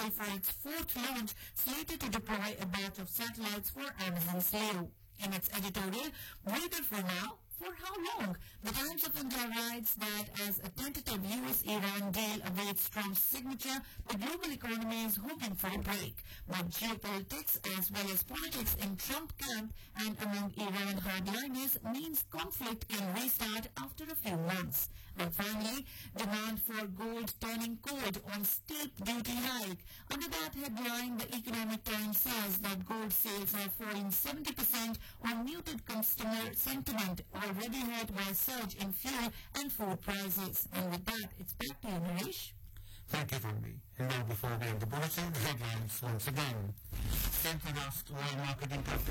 ready for its fourth launch, slated to deploy a batch of satellites for Amazon's LEO. In its editorial, "Breather for now, for how long?" The Times of India writes that as a tentative US-Iran deal awaits Trump's signature, the global economy is hoping for a break. But geopolitics as well as politics in Trump camp and among Iran hardliners means conflict can restart after a few months. And finally, demand for gold turning cold on steep duty hike. Under that headline, the Economic Times says that gold sales have fallen 70% on muted customer sentiment, already hurt by a surge in fuel and food prices. And with that, it's back to you, Harish. Thank you, Tanvi. And now before we end the bulletin, the headlines once again. Central Oil Marketing Company